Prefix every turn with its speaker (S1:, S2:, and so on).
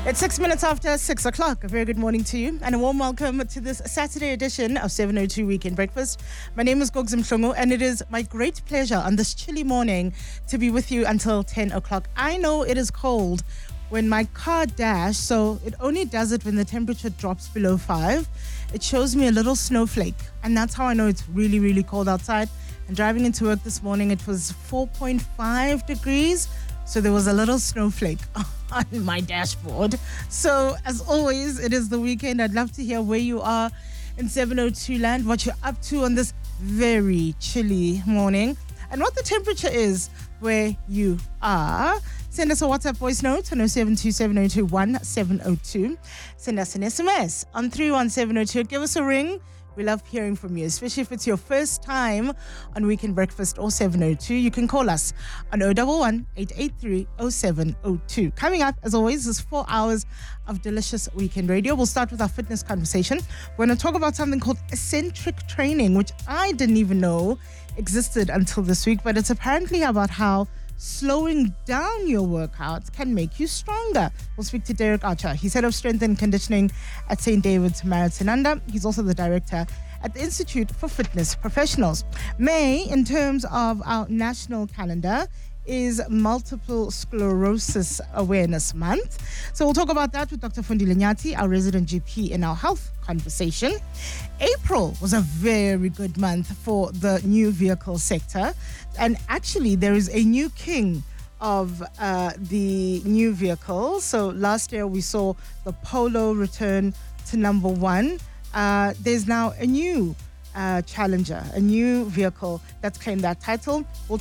S1: It's 6 minutes after 6 o'clock. A very good morning to you and a warm welcome to this Saturday edition of 702 Weekend Breakfast. My name is Gogzim Mhlongo and it is my great pleasure on this chilly morning to be with you until 10 o'clock. I know it is cold when my car dashes, so it only does it when the temperature drops below 5. It shows me a little snowflake, and that's how I know it's really, really cold outside. And driving into work this morning, it was 4.5 degrees. So there was a little snowflake on my dashboard. So as always, it is the weekend. I'd love to hear where you are in 702 land, what you're up to on this very chilly morning, and what the temperature is where you are. Send us a WhatsApp voice note on 0727021702. Send us an SMS on 31702. Give us a ring. We love hearing from you, especially if it's your first time on Weekend Breakfast or 702. You can call us on 011-883-0702. Coming up, as always, is 4 hours of delicious weekend radio. We'll start with our fitness conversation. We're going to talk about something called eccentric training, which I didn't even know existed until this week, but it's apparently about how slowing down your workouts can make you stronger. We'll speak to Derek Archer. He's head of strength and conditioning at St. David's Marathonanda. He's also the director at the Institute for Fitness Professionals. May, in terms of our national calendar, is Multiple Sclerosis Awareness Month. So we'll talk about that with Dr. Fundile Nyati, our resident GP in our health conversation. April was a very good month for the new vehicle sector. And actually, there is a new king of the new vehicles. So last year, we saw the Polo return to number one. There's now a new challenger, a new vehicle that's claimed that title. We'll